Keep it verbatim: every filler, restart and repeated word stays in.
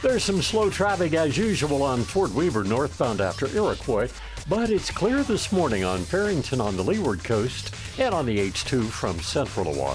There's some slow traffic as usual on Fort Weaver northbound after Iroquois, but it's clear this morning on Farrington on the leeward coast and on the H two from Central Oahu.